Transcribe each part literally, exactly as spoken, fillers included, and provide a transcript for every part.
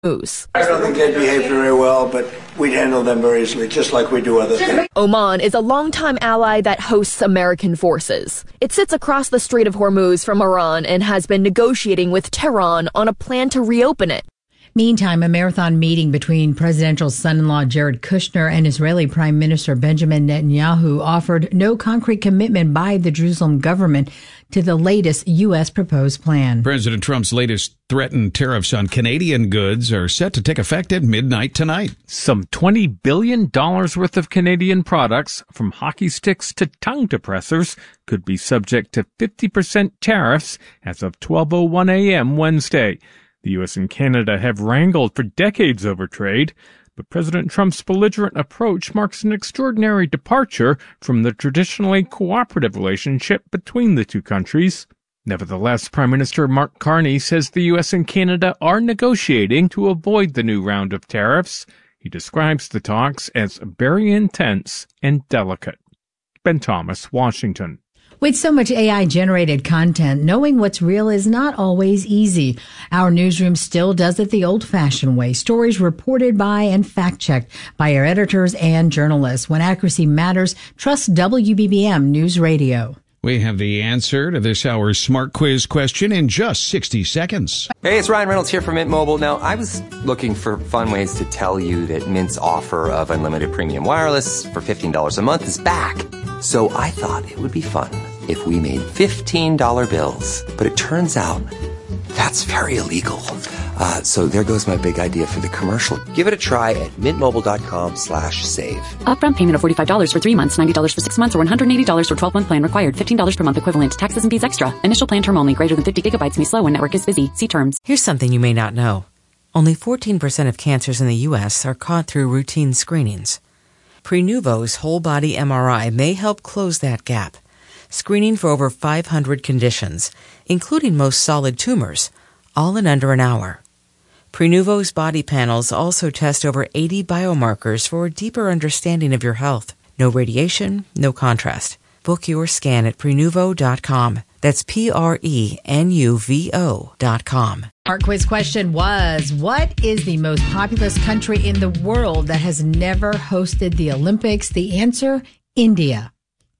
Hormuz. I don't think they'd behave very well, but we'd handle them very easily, just like we do other things. Oman is a longtime ally that hosts American forces. It sits across the Strait of Hormuz from Iran and has been negotiating with Tehran on a plan to reopen it. Meantime, a marathon meeting between presidential son-in-law Jared Kushner and Israeli Prime Minister Benjamin Netanyahu offered no concrete commitment by the Jerusalem government to the latest U S proposed plan. President Trump's latest threatened tariffs on Canadian goods are set to take effect at midnight tonight. Some twenty billion dollars worth of Canadian products, from hockey sticks to tongue depressors, could be subject to fifty percent tariffs as of twelve oh one a.m. Wednesday. The U S and Canada have wrangled for decades over trade, but President Trump's belligerent approach marks an extraordinary departure from the traditionally cooperative relationship between the two countries. Nevertheless, Prime Minister Mark Carney says the U S and Canada are negotiating to avoid the new round of tariffs. He describes the talks as very intense and delicate. Ben Thomas, Washington. With so much A I-generated content, knowing what's real is not always easy. Our newsroom still does it the old-fashioned way. Stories reported by and fact-checked by our editors and journalists. When accuracy matters, trust W B B M News Radio. We have the answer to this hour's Smart Quiz question in just sixty seconds. Hey, it's Ryan Reynolds here from Mint Mobile. Now, I was looking for fun ways to tell you that Mint's offer of unlimited premium wireless for fifteen dollars a month is back. So I thought it would be fun if we made fifteen dollar bills. But it turns out that's very illegal. Uh, so there goes my big idea for the commercial. Give it a try at mintmobile.com slash save. Upfront payment of forty-five dollars for three months, ninety dollars for six months, or one hundred eighty dollars for twelve-month plan required. fifteen dollars per month equivalent. Taxes and fees extra. Initial plan term only. Greater than fifty gigabytes may slow when network is busy. See terms. Here's something you may not know. Only fourteen percent of cancers in the U S are caught through routine screenings. Prenuvo's whole-body M R I may help close that gap, screening for over five hundred conditions, including most solid tumors, all in under an hour. Prenuvo's body panels also test over eighty biomarkers for a deeper understanding of your health. No radiation, no contrast. Book your scan at prenuvo dot com. That's P R E N U V O dot com. Our quiz question was, what is the most populous country in the world that has never hosted the Olympics? The answer, India.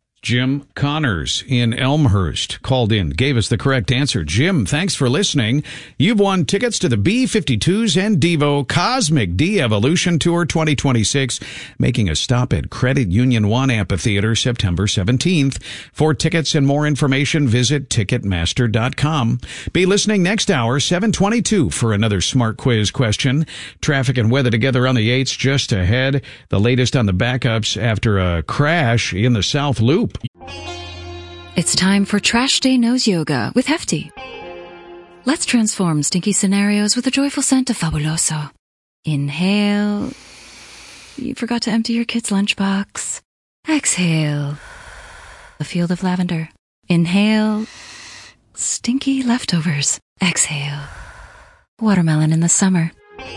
Jim Connors in Elmhurst called in, gave us the correct answer. Jim, thanks for listening. You've won tickets to the B fifty-twos and Devo Cosmic De-Evolution Tour twenty twenty-six, making a stop at Credit Union One Amphitheater September seventeenth. For tickets and more information, visit ticketmaster dot com. Be listening next hour, seven twenty-two, for another Smart Quiz question. Traffic and weather together on the eights just ahead. The latest on the backups after a crash in the South Loop. It's time for Trash Day Nose Yoga with Hefty. Let's transform stinky scenarios with a joyful scent of Fabuloso. Inhale. You forgot to empty your kid's lunchbox. Exhale. A field of lavender. Inhale. Stinky leftovers. Exhale. Watermelon in the summer.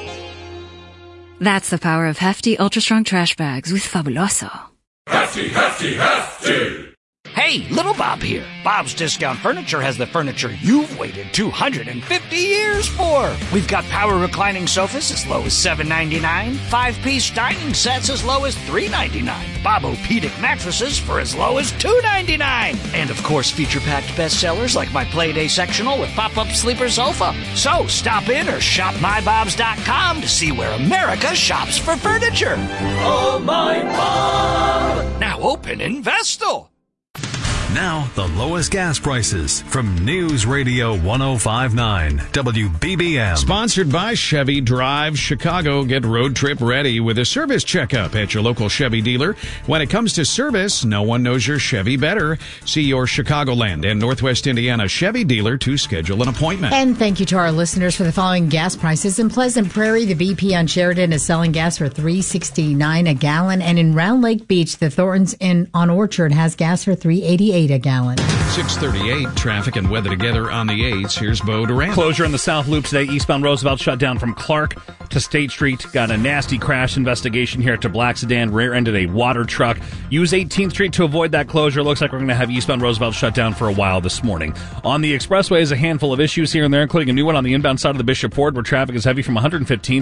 That's the power of Hefty Ultra Strong Trash Bags with Fabuloso. Hefty, hefty, hefty! Hey, Little Bob here. Bob's Discount Furniture has the furniture you've waited two hundred fifty years for. We've got power reclining sofas as low as seven ninety-nine, five-piece dining sets as low as three ninety-nine, Bob-O-Pedic mattresses for as low as two ninety-nine, and of course feature-packed bestsellers like my Playday sectional with pop-up sleeper sofa. So stop in or shop my bobs dot com to see where America shops for furniture. Oh, my Bob! Now open in Vestal. Now, the lowest gas prices from News Radio one oh five point nine W B B M. Sponsored by Chevy Drive Chicago. Get road trip ready with a service checkup at your local Chevy dealer. When it comes to service, no one knows your Chevy better. See your Chicagoland and Northwest Indiana Chevy dealer to schedule an appointment. And thank you to our listeners for the following gas prices. In Pleasant Prairie, the B P on Sheridan is selling gas for three sixty-nine a gallon. And in Round Lake Beach, the Thorntons in on Orchard has gas for three eighty-eight eight a gallon. six thirty-eight, traffic and weather together on the eights. Here's Bo Durant. Closure in the South Loop today. Eastbound Roosevelt shut down from Clark to State Street. Got a nasty crash investigation here to Black Sedan. Rear-ended a water truck. Use eighteenth Street to avoid that closure. Looks like we're going to have eastbound Roosevelt shut down for a while this morning. On the expressways, a handful of issues here and there, including a new one on the inbound side of the Bishop Ford, where traffic is heavy from one hundred fifteenth